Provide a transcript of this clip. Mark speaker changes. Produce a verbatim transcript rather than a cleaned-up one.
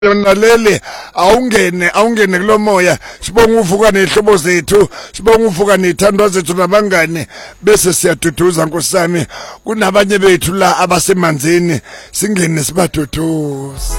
Speaker 1: Nalele awungene awungene kulomoya sibonga uvuka nehlobo zethu sibonga uvuka nethandwa zethu nabangane bese siyaduduza nkosami kunabanye bethu la abasemanzini singene sibaduduza.